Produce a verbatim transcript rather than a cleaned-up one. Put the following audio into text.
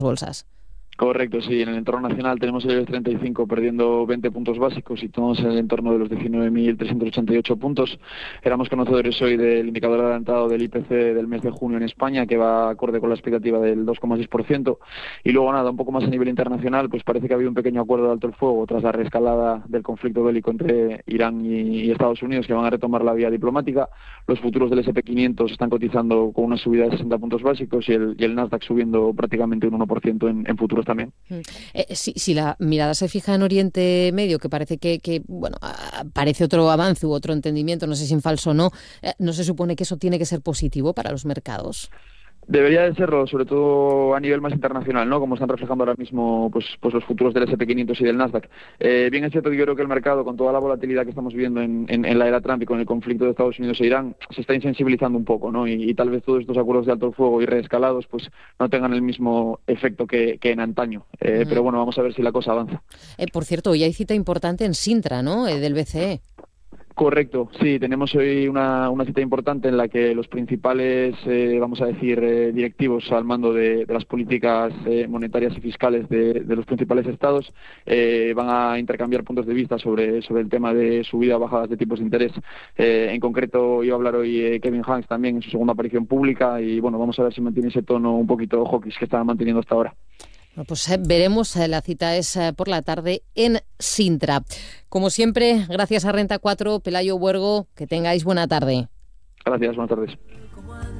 bolsas. Correcto, sí. En el entorno nacional tenemos el IBEX treinta y cinco perdiendo veinte puntos básicos y todos en el entorno de los diecinueve mil trescientos ochenta y ocho puntos. Éramos conocedores hoy del indicador adelantado del I P C del mes de junio en España, que va acorde con la expectativa del dos coma seis por ciento. Y luego nada, un poco más a nivel internacional, pues parece que ha habido un pequeño acuerdo de alto el fuego tras la reescalada del conflicto bélico entre Irán y, y Estados Unidos, que van a retomar la vía diplomática. Los futuros del ese and pe quinientos están cotizando con una subida de sesenta puntos básicos y el, y el Nasdaq subiendo prácticamente un uno por ciento en, en futuros también. Eh, si, si la mirada se fija en Oriente Medio, que parece que, que bueno, parece otro avance u otro entendimiento, no sé si en falso o no, eh, ¿no se supone que eso tiene que ser positivo para los mercados? Debería de serlo, sobre todo a nivel más internacional, ¿no? Como están reflejando ahora mismo pues, pues los futuros del ese and pe quinientos y del Nasdaq. Eh, bien es cierto que yo creo que el mercado, con toda la volatilidad que estamos viendo en, en, en la era Trump y con el conflicto de Estados Unidos e Irán, se está insensibilizando un poco, ¿no? Y, y tal vez todos estos acuerdos de alto el fuego y reescalados pues no tengan el mismo efecto que, que en antaño. Eh, uh-huh. Pero bueno, vamos a ver si la cosa avanza. Eh, por cierto, hoy hay cita importante en Sintra, ¿no? Eh, del B C E. Correcto, sí, tenemos hoy una, una cita importante en la que los principales, eh, vamos a decir, eh, directivos al mando de, de las políticas eh, monetarias y fiscales de, de los principales estados eh, van a intercambiar puntos de vista sobre, sobre el tema de subida o bajadas de tipos de interés. Eh, en concreto, iba a hablar hoy eh, Kevin Hanks también en su segunda aparición pública y bueno, vamos a ver si mantiene ese tono un poquito hawkish que estaba manteniendo hasta ahora. Bueno, pues eh, veremos, eh, la cita es eh, por la tarde en Sintra. Como siempre, gracias a Renta cuatro, Pelayo Huergo, que tengáis buena tarde. Gracias, buenas tardes.